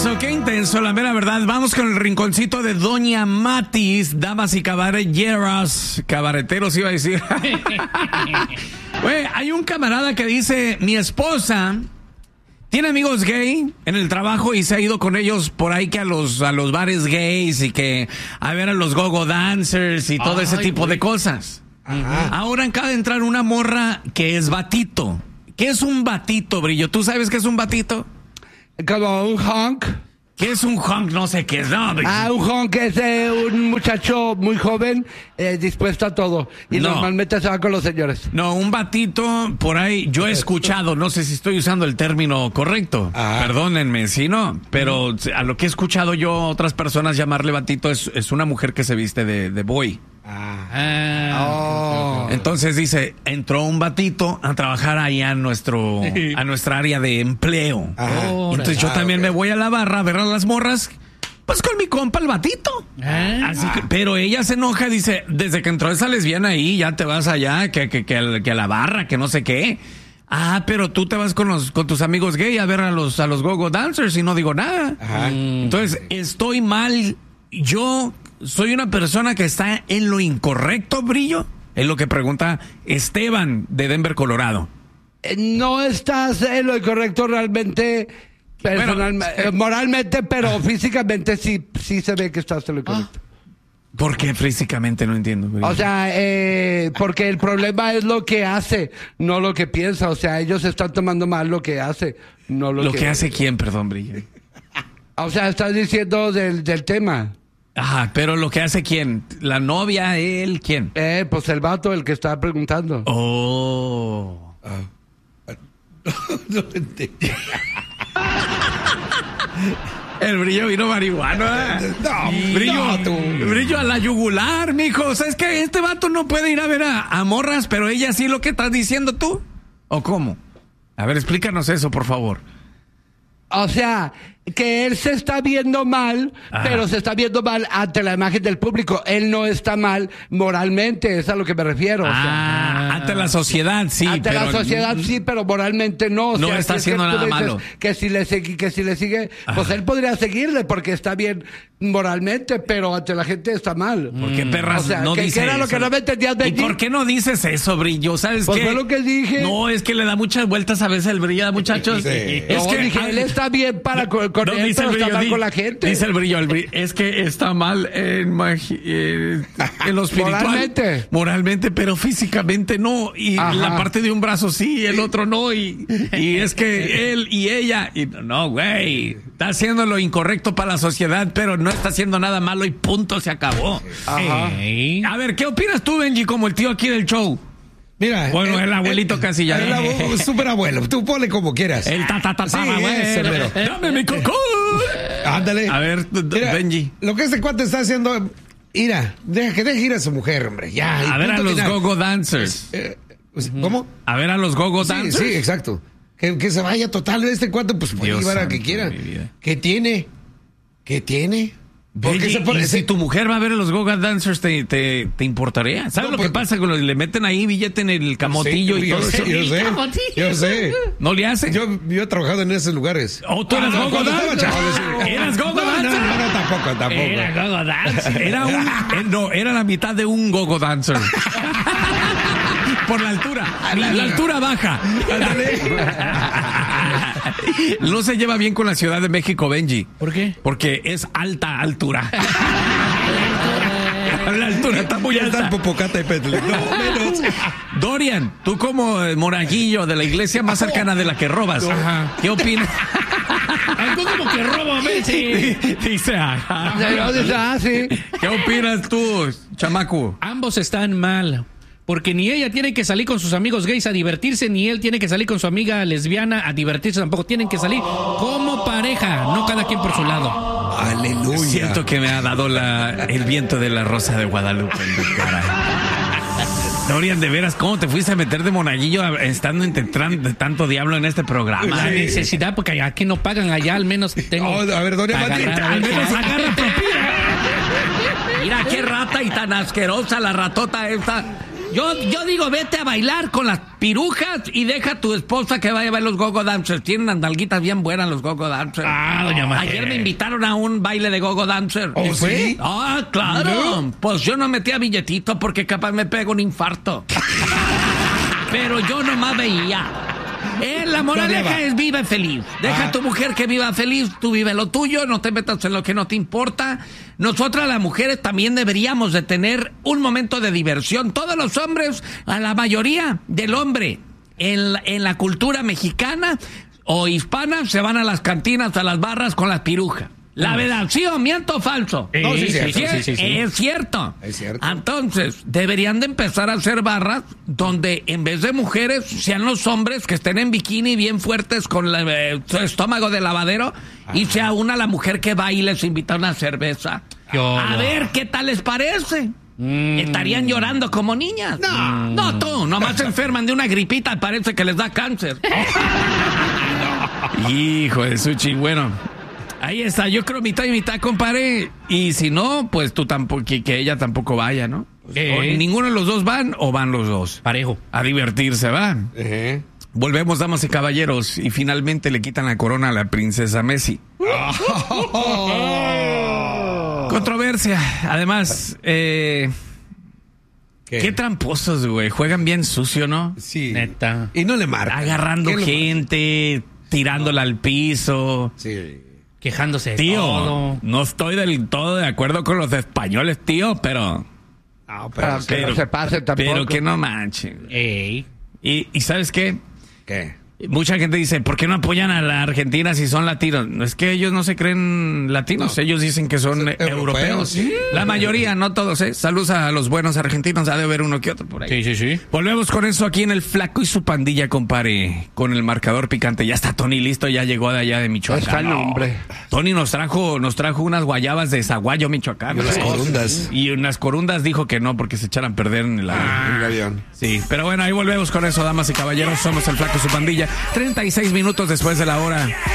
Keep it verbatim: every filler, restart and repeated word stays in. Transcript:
intenso, qué intenso, la mera verdad. Vamos con el rinconcito de Doña Matis, damas y caballeros, cabareteros iba a decir. Güey, hay un camarada que dice, mi esposa tiene amigos gay en el trabajo y se ha ido con ellos por ahí que a los, a los bares gays y que a ver a los go-go dancers y todo Ay, ese tipo güey. de cosas. Ajá. Ahora acaba de entrar una morra que es batito. ¿Qué es un batito, Brillo? ¿Tú sabes qué es un batito? Como un honk. ¿Qué es un honk? No sé qué es. No, ah, un honk es eh, un muchacho muy joven, eh, dispuesto a todo. Y no. normalmente se va con los señores. No, un batito, por ahí, yo he escuchado, no sé si estoy usando el término correcto. Ah. Perdónenme, si no, pero mm. a lo que he escuchado yo, otras personas llamarle batito es, es una mujer que se viste de, de boy. Ah. ah oh. Entonces dice, entró un batito a trabajar ahí a nuestro a nuestra área de empleo. Oh, Entonces yo ah, también okay. me voy a la barra a ver a las morras, pues con mi compa el batito. ¿Eh? Así que, pero ella se enoja, dice, desde que entró esa lesbiana ahí, ya te vas allá, que, que, que, que a la barra, que no sé qué. Ah, pero tú te vas con los con tus amigos gay a ver a los a los go-go dancers y no digo nada. Ajá. Entonces, estoy mal. Yo soy una persona que está en lo incorrecto, Brillo. Es lo que pregunta Esteban de Denver, Colorado. No estás en lo incorrecto realmente, personalmente, bueno, eh, moralmente, pero ah. físicamente sí, sí se ve que estás en lo incorrecto. ¿Por qué físicamente? No entiendo. Brillo. O sea, eh, porque el problema es lo que hace, no lo que piensa. O sea, ellos están tomando mal lo que hace, no lo, ¿Lo que... que hace quién, perdón, Brillo? O sea, estás diciendo del, del tema. Ajá, pero lo que hace quién, la novia, él, ¿quién? Eh, pues el vato, el que estaba preguntando. Oh. Uh. No lo entendí. El Brillo vino marihuano, ¿eh? No, Brillo, no, tú. Brillo a la yugular, mijo. O sea, es que este vato no puede ir a ver a, a morras, pero ella sí lo que estás diciendo tú. ¿O cómo? A ver, explícanos eso, por favor. O sea, que él se está viendo mal, Ajá. pero se está viendo mal ante la imagen del público. Él no está mal moralmente, es a lo que me refiero. O sea, ah, ante la sociedad, sí. Ante pero, la sociedad, sí, pero moralmente no. O no sea, está si haciendo nada malo. Que si, le sigue, que si le sigue, Ajá. pues él podría seguirle porque está bien moralmente, pero ante la gente está mal. ¿Por qué, perras, o sea, no que, dice que era eso? Lo que no me entendías de ¿Y por qué no dices eso, Brillo? ¿Sabes pues qué? Fue lo que dije. No, es que le da muchas vueltas a veces el Brillo, muchachos. Sí. Es no, que dije, él está bien para con, con no, él, pero Brillo, está mal di, con la gente. Dice el Brillo, el Brillo, es que está mal en, magi, eh, en lo espiritual. Moralmente. Moralmente, pero físicamente no. Y Ajá. la parte de un brazo sí, el otro no. Y, y es que él y ella. Y no, güey. Está haciendo lo incorrecto para la sociedad, pero no está haciendo nada malo y punto, se acabó. Ajá. Hey. A ver, ¿qué opinas tú, Benji, como el tío aquí del show? Mira, bueno, el, el abuelito el, casi ya. El abuelo, super abuelo, tú ponle como quieras. El ta ta ta sí, abuelo. Dame mi cocón. Ándale. A ver, Mira, Benji. Lo que este cuate está haciendo, mira, deja que deje ir a su mujer, hombre. Ya. A ver a los go-go dancers. Eh, pues, ¿Cómo? A ver a los go-go sí, dancers. Sí, exacto. Que, que se vaya total este cuate, pues puede llevar a que quiera. ¿Qué tiene? ¿Qué tiene? Porque se pone, si tu mujer va a ver a los go-go dancers, te, te, te importaría. ¿Sabes no, lo pues, que pasa? Cuando le meten ahí billete en el camotillo sí, y todo sé, eso. Yo sé, yo sé. ¿No le hace? Yo, yo he trabajado en esos lugares. ¿O tú eras ah, go-go dancer? ¿Eras go-go dancer? No, no, no, tampoco, tampoco. Era go-go dancer. Era un, no, era la mitad de un go-go dancer. Por la altura. La, la altura baja. No se lleva bien con la Ciudad de México, Benji. ¿Por qué? Porque es alta altura. La altura está muy alta. Está Popocata y Petle. No, menos. Dorian, tú como monaguillo de la iglesia más cercana de la que robas, Ajá. ¿qué opinas? Algo como que robo, Benji. Dice, ajá. Ah, sí. ¿Qué opinas tú, chamaco? Ambos están mal. Porque ni ella tiene que salir con sus amigos gays a divertirse, ni él tiene que salir con su amiga lesbiana a divertirse tampoco. Tienen que salir como pareja, no cada quien por su lado. Aleluya. Siento que me ha dado la, el viento de la Rosa de Guadalupe en mi cara. Dorian, de veras, ¿cómo te fuiste a meter de monaguillo estando entre tanto diablo en este programa? La necesidad, porque aquí no pagan, allá al menos tengo... Oh, a ver, Dorian, agarrar, a ver, al menos agarra propina. Mira qué rata y tan asquerosa la ratota esta. Yo, yo digo, vete a bailar con las pirujas y deja a tu esposa que vaya a ver los gogo dancers. Tienen unas nalguitas bien buenas los gogo dancers. Ah, doña María. Ayer me invitaron a un baile de gogo dancer. ¿Oh, sí? Ah, claro. ¿No? Pues yo no metía billetito porque capaz me pego un infarto. Pero yo nomás veía. Eh, la moraleja es vive feliz. Deja ah. a tu mujer que viva feliz, tú vive lo tuyo, no te metas en lo que no te importa. Nosotras las mujeres también deberíamos de tener un momento de diversión. Todos los hombres, a la mayoría del hombre en la, en la cultura mexicana o hispana se van a las cantinas, a las barras con las pirujas. La verdad, ¿sí o miento o falso? No, sí, sí, sí, sí, sí, sí. Es cierto. Es cierto. Entonces, deberían de empezar a hacer barras donde en vez de mujeres sean los hombres que estén en bikini bien fuertes con la, eh, su estómago de lavadero. Ajá. Y sea una la mujer que va y les invita a una cerveza. Yo, a no. ver qué tal les parece. Mm. Estarían llorando como niñas. No, no tú, nomás se enferman de una gripita, parece que les da cáncer. Hijo de su chingüeno. Ahí está, yo creo mitad y mitad, compadre. Y si no, pues tú tampoco, que, que ella tampoco vaya, ¿no? O ninguno de los dos van o van los dos. Parejo. A divertirse, van. Uh-huh. Volvemos, damas y caballeros, y finalmente le quitan la corona a la princesa Messi. Oh. Controversia. Además, eh, ¿Qué? qué tramposos, güey. Juegan bien sucio, ¿no? Sí. Neta. Y no le marcan. Agarrando gente, tirándola al piso. Sí. Quejándose de tío, todo. No estoy del todo de acuerdo con los españoles, tío, pero... No, pero, pero que no se pase tampoco. Pero que no manchen. Ey. Y, ¿Y sabes qué? ¿Qué? Mucha gente dice, ¿por qué no apoyan a la Argentina si son latinos? Es que ellos no se creen latinos, no. Ellos dicen que son, son europeos. europeos. ¿Sí? La mayoría, no todos, ¿eh? Saludos a los buenos argentinos, ha de haber uno que otro por ahí. Sí, sí, sí. Volvemos con eso aquí en el Flaco y su pandilla, compadre, con el marcador picante. Ya está Tony listo, ya llegó de allá de Michoacán. Está el nombre. Tony nos trajo, nos trajo unas guayabas de Zaguayo, Michoacán. Y unas corundas. Y unas corundas dijo que no, porque se echaran a perder en el, ah, en el avión. Sí, pero bueno, ahí volvemos con eso, damas y caballeros. Somos el Flaco y su pandilla. treinta y seis minutos después de la hora.